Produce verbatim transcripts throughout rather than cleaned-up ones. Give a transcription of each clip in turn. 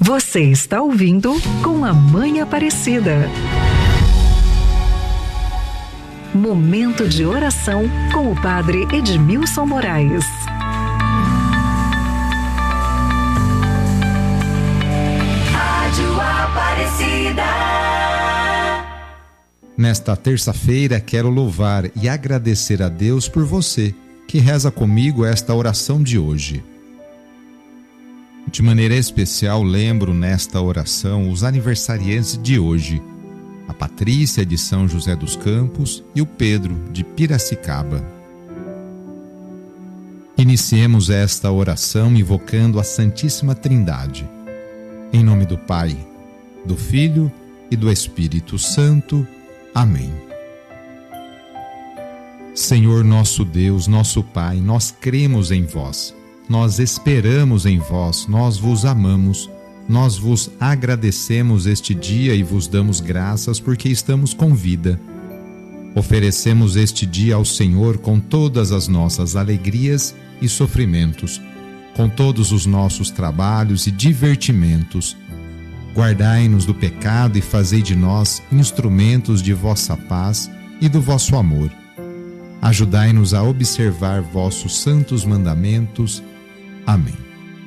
Você está ouvindo Com a Mãe Aparecida. Momento de oração com o Padre Edmilson Moraes. Rádio Aparecida. Nesta terça-feira quero louvar e agradecer a Deus por você que reza comigo esta oração de hoje. De maneira especial, lembro nesta oração os aniversariantes de hoje, a Patrícia de São José dos Campos e o Pedro de Piracicaba. Iniciemos esta oração invocando a Santíssima Trindade. Em nome do Pai, do Filho e do Espírito Santo. Amém. Senhor nosso Deus, nosso Pai, nós cremos em vós. Nós esperamos em vós, nós vos amamos, nós vos agradecemos este dia e vos damos graças porque estamos com vida. Oferecemos este dia ao Senhor com todas as nossas alegrias e sofrimentos, com todos os nossos trabalhos e divertimentos. Guardai-nos do pecado e fazei de nós instrumentos de vossa paz e do vosso amor. Ajudai-nos a observar vossos santos mandamentos. Amém.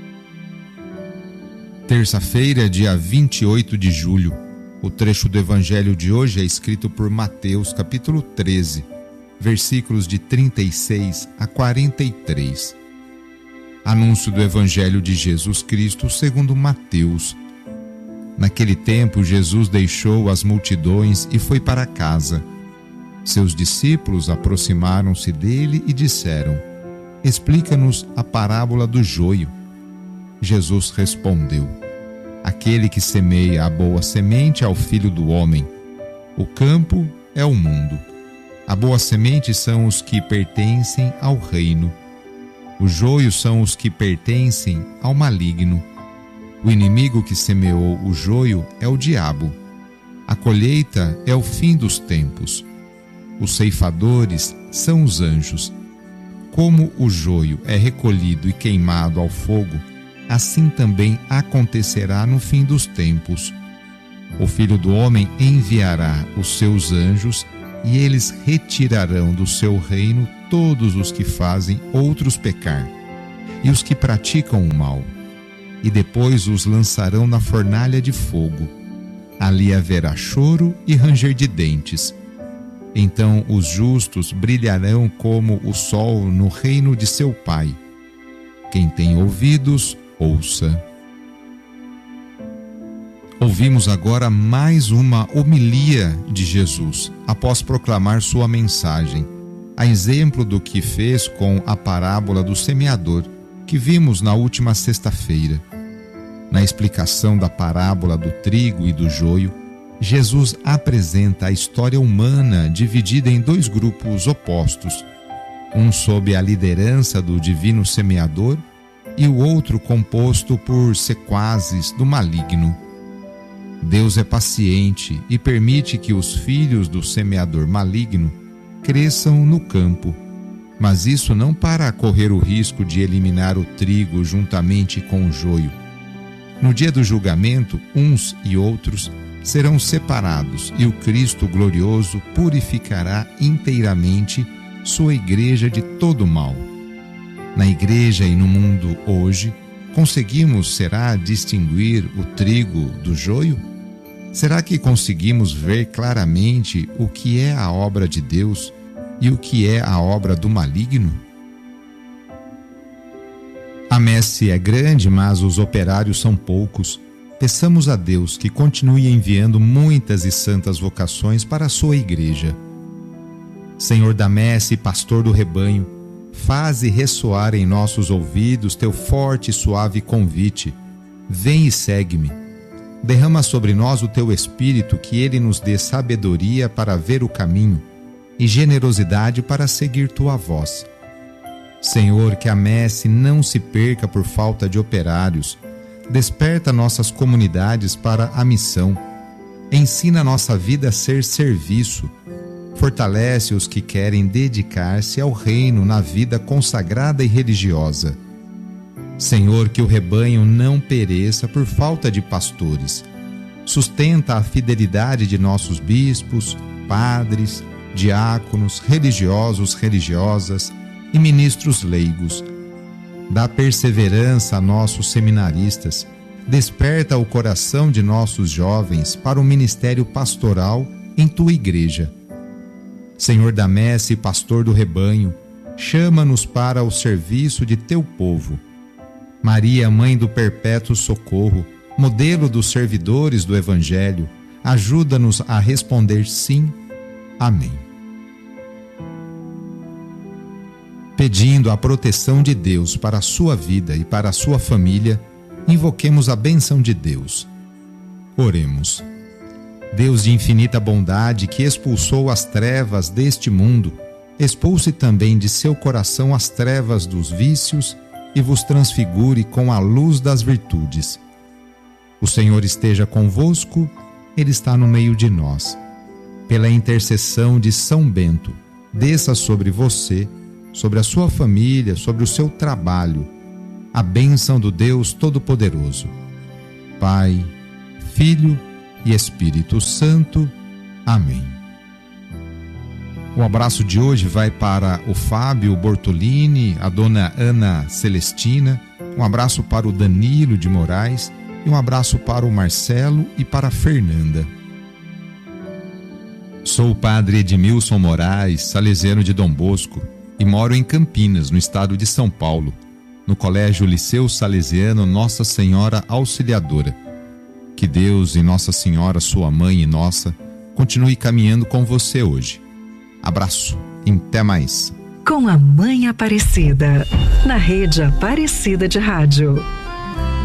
Terça-feira, dia vinte e oito de julho. O trecho do Evangelho de hoje é escrito por Mateus, capítulo treze, versículos de trinta e seis a quarenta e três. Anúncio do Evangelho de Jesus Cristo segundo Mateus. Naquele tempo, Jesus deixou as multidões e foi para casa. Seus discípulos aproximaram-se dele e disseram: Explica-nos a parábola do joio. Jesus respondeu: Aquele que semeia a boa semente é o Filho do Homem. O campo é o mundo. A boa semente são os que pertencem ao reino. O joio são os que pertencem ao maligno. O inimigo que semeou o joio é o diabo. A colheita é o fim dos tempos. Os ceifadores são os anjos. Como o joio é recolhido e queimado ao fogo, assim também acontecerá no fim dos tempos. O Filho do Homem enviará os seus anjos e eles retirarão do seu reino todos os que fazem outros pecar e os que praticam o mal, e depois os lançarão na fornalha de fogo. Ali haverá choro e ranger de dentes. Então os justos brilharão como o sol no reino de seu Pai. Quem tem ouvidos, ouça. Ouvimos agora mais uma homilia de Jesus, após proclamar sua mensagem, a exemplo do que fez com a parábola do semeador, que vimos na última sexta-feira. Na explicação da parábola do trigo e do joio, Jesus apresenta a história humana dividida em dois grupos opostos, um sob a liderança do divino semeador e o outro composto por sequazes do maligno. Deus é paciente e permite que os filhos do semeador maligno cresçam no campo, mas isso não para correr o risco de eliminar o trigo juntamente com o joio. No dia do julgamento, uns e outros serão separados e o Cristo glorioso purificará inteiramente sua igreja de todo mal. Na igreja e no mundo hoje, conseguimos, será, distinguir o trigo do joio? Será que conseguimos ver claramente o que é a obra de Deus e o que é a obra do maligno? A messe é grande, mas os operários são poucos. Peçamos a Deus que continue enviando muitas e santas vocações para a sua igreja. Senhor da messe e pastor do rebanho, faze ressoar em nossos ouvidos teu forte e suave convite. Vem e segue-me. Derrama sobre nós o teu Espírito, que ele nos dê sabedoria para ver o caminho e generosidade para seguir tua voz. Senhor, que a messe não se perca por falta de operários. Desperta nossas comunidades para a missão. Ensina nossa vida a ser serviço. Fortalece os que querem dedicar-se ao reino na vida consagrada e religiosa. Senhor, que o rebanho não pereça por falta de pastores. Sustenta a fidelidade de nossos bispos, padres, diáconos, religiosos, religiosas e ministros leigos. Dá perseverança a nossos seminaristas. Desperta o coração de nossos jovens para o ministério pastoral em tua igreja. Senhor da messe e pastor do rebanho, chama-nos para o serviço de teu povo. Maria, mãe do perpétuo socorro, modelo dos servidores do Evangelho, ajuda-nos a responder sim. Amém. Pedindo a proteção de Deus para a sua vida e para a sua família, invoquemos a bênção de Deus. Oremos. Deus de infinita bondade, que expulsou as trevas deste mundo, expulse também de seu coração as trevas dos vícios e vos transfigure com a luz das virtudes. O Senhor esteja convosco, Ele está no meio de nós. Pela intercessão de São Bento, desça sobre você, sobre a sua família, sobre o seu trabalho, a bênção do Deus Todo-Poderoso. Pai, Filho e Espírito Santo. Amém. O abraço de hoje vai para o Fábio Bortolini, a dona Ana Celestina, um abraço para o Danilo de Moraes e um abraço para o Marcelo e para a Fernanda. Sou o padre Edmilson Moraes, salesiano de Dom Bosco, e moro em Campinas, no estado de São Paulo, no Colégio Liceu Salesiano Nossa Senhora Auxiliadora. Que Deus e Nossa Senhora, sua mãe e nossa, continue caminhando com você hoje. Abraço e até mais. Com a Mãe Aparecida, na Rede Aparecida de Rádio.